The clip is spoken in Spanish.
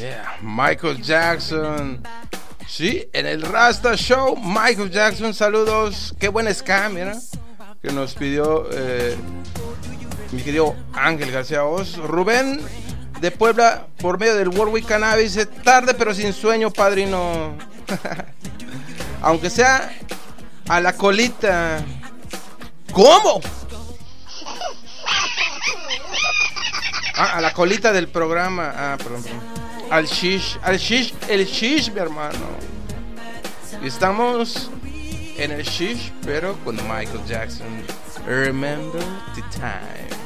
Yeah, Michael Jackson. Sí, en el Rasta Show, Michael Jackson, saludos. Qué buen ska, mira, que nos pidió mi querido Ángel García Oz. Rubén de Puebla, por medio del Warwick Cannabis, dice: tarde pero sin sueño, padrino. Aunque sea a la colita. ¿Cómo? A la colita del programa. Perdón. El shish, mi hermano. Estamos en el shish, pero con Michael Jackson. Remember the time.